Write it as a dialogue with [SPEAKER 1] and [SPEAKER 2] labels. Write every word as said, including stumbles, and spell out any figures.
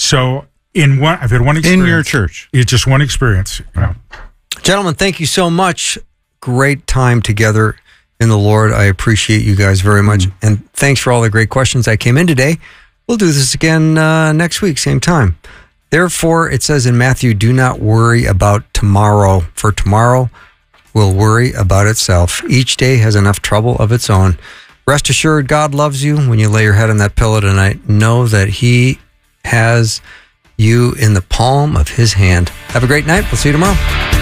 [SPEAKER 1] So in one, I've had one experience.
[SPEAKER 2] In your church.
[SPEAKER 1] It's just one experience. You know.
[SPEAKER 3] Gentlemen, thank you so much. Great time together in the Lord. I appreciate you guys very much. Mm. And thanks for all the great questions that came in today. We'll do this again uh, next week, same time. Therefore, it says in Matthew, do not worry about tomorrow, for tomorrow will worry about itself. Each day has enough trouble of its own. Rest assured, God loves you. When you lay your head on that pillow tonight, know that he has you in the palm of his hand. Have a great night. We'll see you tomorrow.